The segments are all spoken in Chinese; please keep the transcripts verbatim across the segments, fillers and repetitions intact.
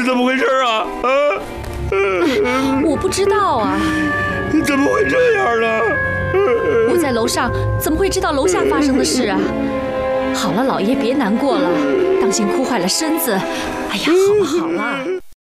怎么回事啊？啊！ 我不知道啊。 怎么会这样呢？ 我在楼上，怎么会知道楼下发生的事啊？好了，老爷别难过了，当心哭坏了身子。哎呀，好了好了。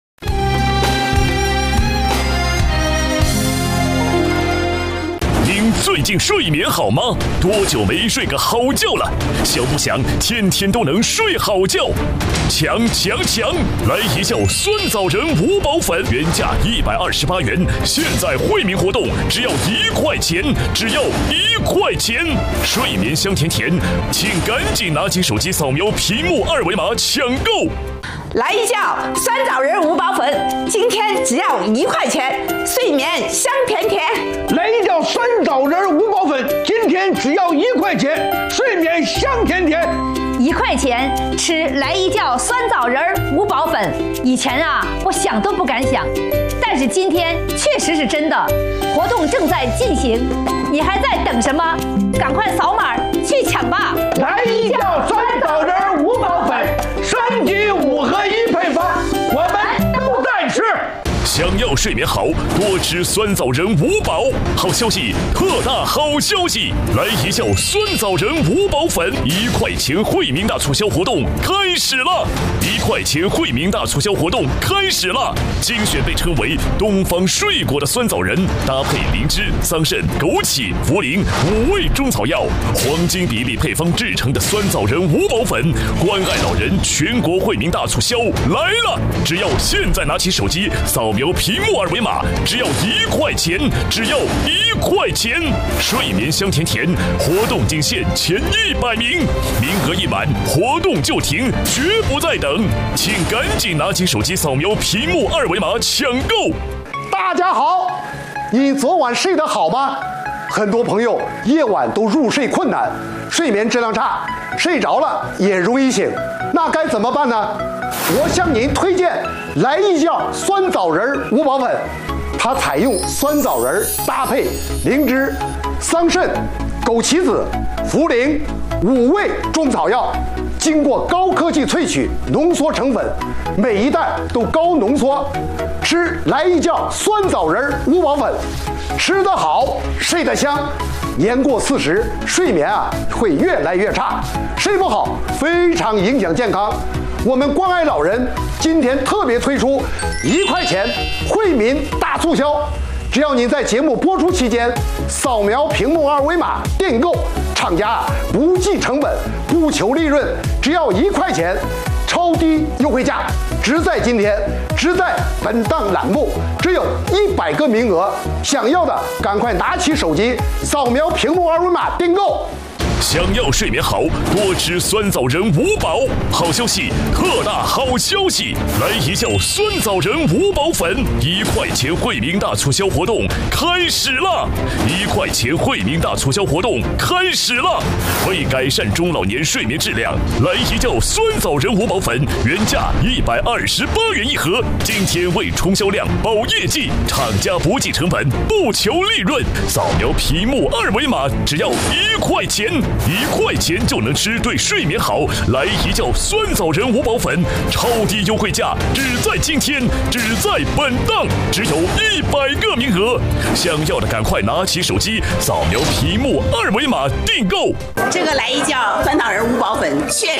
您最近睡眠好吗？多久没睡个好觉了？想不想天天都能睡好觉？强强强！来一觉酸枣仁五宝粉，原价一百二十八元，现在惠民活动只要一块钱，只要一块钱！睡眠香甜甜，请赶紧拿起手机扫描屏幕二维码抢购。 来一觉酸枣仁五宝粉，今天只要一块钱，睡眠香甜甜。 来一觉酸枣仁五宝粉，今天只要一块钱，睡眠香甜甜。 一块钱吃来一觉酸枣仁五宝粉，以前啊我想都不敢想，但是今天确实是真的。活动正在进行，你还在等什么？赶快扫码去抢吧！ 来一觉酸枣仁五宝粉，三级五合一配方，我们都在吃。 想要睡眠好，多吃酸枣仁五宝。好消息，特大好消息！来一觉酸枣仁五宝粉，一块钱惠民大促销活动开始了！一块钱惠民大促销活动开始了！精选被称为东方睡果的酸枣仁，搭配灵芝、桑葚、枸杞、茯苓五味中草药，黄金比例配方制成的酸枣仁五宝粉，关爱老人全国惠民大促销来了！只要现在拿起手机扫描屏幕二维码，只要一块钱，只要一块钱！睡眠香甜甜，活动仅限前一百名，名额一满，活动就停，绝不再等，请赶紧拿起手机扫描屏幕二维码抢购。 大家好，你昨晚睡得好吗？很多朋友夜晚都入睡困难，睡眠质量差，睡着了也容易醒，那该怎么办呢？我向您推荐来一觉酸枣仁五宝粉，它采用酸枣仁搭配灵芝、桑葚、枸杞子、茯苓五味中草药，经过高科技萃取浓缩成粉，每一袋都高浓缩。吃来一觉酸枣仁五宝粉，吃得好，睡得香。年过四十，睡眠啊会越来越差，睡不好非常影响健康。我们关爱老人今天特别推出一块钱惠民大促销，只要您在节目播出期间扫描屏幕二维码订购，厂家不计成本，不求利润，只要一块钱，超低优惠价，只在今天，只在本档栏目，只有一百个名额，想要的赶快拿起手机扫描屏幕二维码订购。 想要睡眠好，多吃酸枣仁五宝。好消息，特大好消息！来一觉酸枣仁五宝粉，一块钱惠民大促销活动开始了！一块钱惠民大促销活动开始了！为改善中老年睡眠质量，来一觉酸枣仁五宝粉原价一百二十八元一盒，今天为冲销量、保业绩，厂家不计成本，不求利润，扫描屏幕二维码，只要一块钱。一块钱就能吃对睡眠好，来一觉酸枣仁五宝粉，超低优惠价，只在今天，只在本档，只有一百个名额，想要的赶快拿起手机扫描屏幕二维码订购。 这个来一觉酸枣仁五宝粉确